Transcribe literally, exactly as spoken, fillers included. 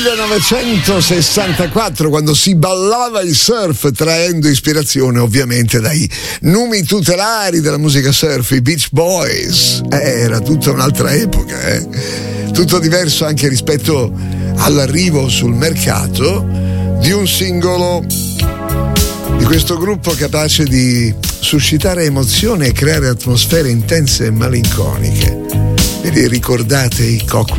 millenovecentosessantaquattro, quando si ballava il surf, traendo ispirazione ovviamente dai numi tutelari della musica surf, i Beach Boys. Eh, era tutta un'altra epoca, eh? Tutto diverso anche rispetto all'arrivo sul mercato di un singolo di questo gruppo capace di suscitare emozione e creare atmosfere intense e malinconiche. Vi ricordate i Cock